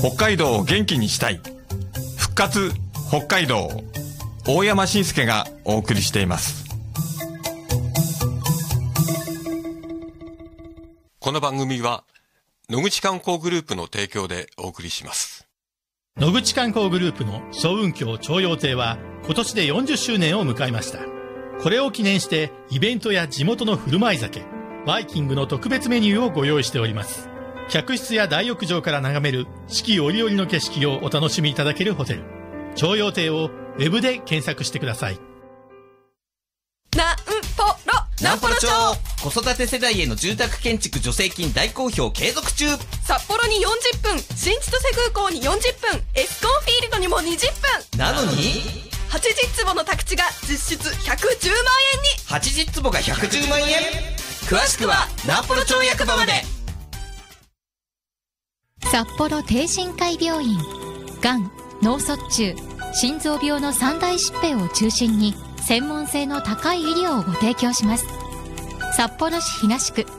北海道を元気にしたい。復活北海道。大山伸介がお送りしています。この番組は野口観光グループの提供でお送りします。 野口観光グループの小雲峡徴用亭は今年で40周年を迎えました。これを記念してイベントや地元の振る舞い酒、バイキングの特別メニューをご用意しております。客室や大浴場から眺める四季折々の景色をお楽しみいただけるホテル、徴用亭をウェブで検索してください。 南幌町、子育て世代への住宅建築助成金大好評継続中。 札幌に40分、新千歳空港に40分、エスコンフィールドにも20分なのに 80坪の宅地が実質110万円に。 80坪が110万円。詳しくは南幌町役場まで。 札幌帝神会病院、がん、脳卒中、心臓病の三大疾病を中心に専門性の高い医療をご提供します。札幌市東区